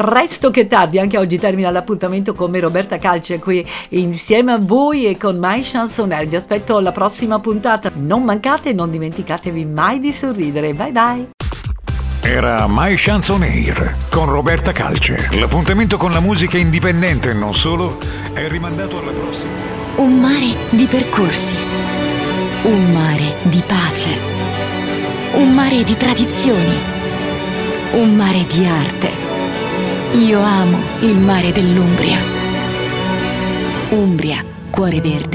Presto che tardi, anche oggi termina l'appuntamento con me, Roberta Calce, qui insieme a voi e con My Chansonaire. Vi aspetto alla prossima puntata. Non mancate e non dimenticatevi mai di sorridere. Bye bye. Era My Chansonaire con Roberta Calce. L'appuntamento con la musica indipendente e non solo è rimandato alla prossima. Un mare di percorsi, un mare di pace, un mare di tradizioni, un mare di arte. Io amo il mare dell'Umbria. Umbria, cuore verde.